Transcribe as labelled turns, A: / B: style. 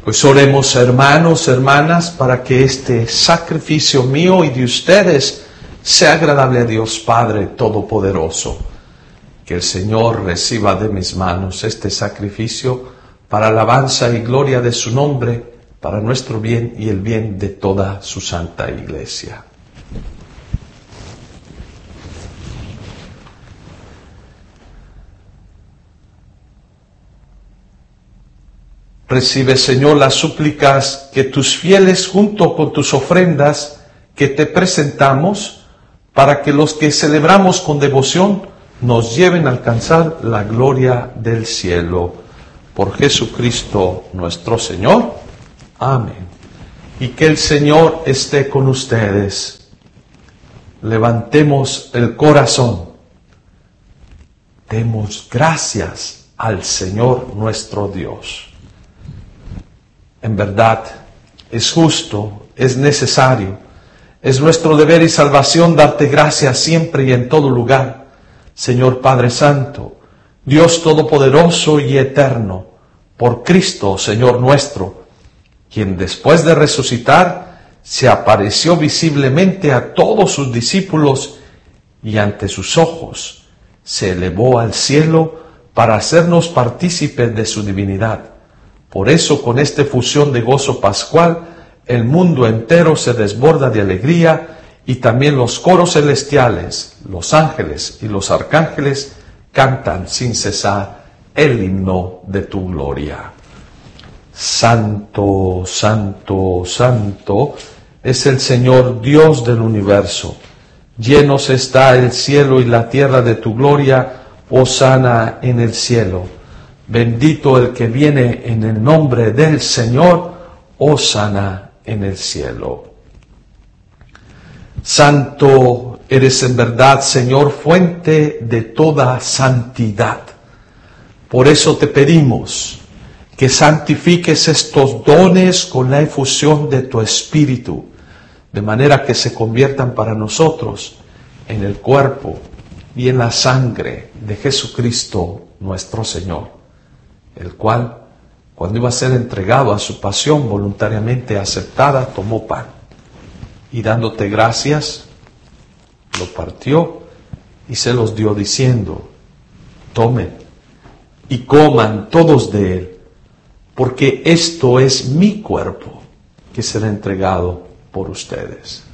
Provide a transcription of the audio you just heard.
A: Pues oremos, hermanos, hermanas, para que este sacrificio mío y de ustedes sea agradable a Dios Padre Todopoderoso. Que el Señor reciba de mis manos este sacrificio para alabanza y gloria de su nombre, para nuestro bien y el bien de toda su santa Iglesia. Recibe, Señor, las súplicas que tus fieles junto con tus ofrendas que te presentamos, para que los que celebramos con devoción nos lleven a alcanzar la gloria del cielo. Por Jesucristo nuestro Señor. Amén. Y que el Señor esté con ustedes. Levantemos el corazón. Demos gracias al Señor nuestro Dios. En verdad, es justo, es necesario, es nuestro deber y salvación darte gracias siempre y en todo lugar, Señor Padre Santo, Dios Todopoderoso y Eterno, por Cristo, Señor nuestro, quien después de resucitar se apareció visiblemente a todos sus discípulos y ante sus ojos se elevó al cielo para hacernos partícipes de su divinidad. Por eso, con esta efusión de gozo pascual, el mundo entero se desborda de alegría y también los coros celestiales, los ángeles y los arcángeles cantan sin cesar el himno de tu gloria. Santo, santo, santo es el Señor Dios del universo. Llenos está el cielo y la tierra de tu gloria, hosana en el cielo. Bendito el que viene en el nombre del Señor, hosana en el cielo. Santo eres en verdad, Señor, fuente de toda santidad. Por eso te pedimos que santifiques estos dones con la efusión de tu Espíritu, de manera que se conviertan para nosotros en el cuerpo y en la sangre de Jesucristo nuestro Señor, el cual, cuando iba a ser entregado a su pasión voluntariamente aceptada, tomó pan y dándote gracias, lo partió y se los dio diciendo: tomen y coman todos de él, porque esto es mi cuerpo que será entregado por ustedes.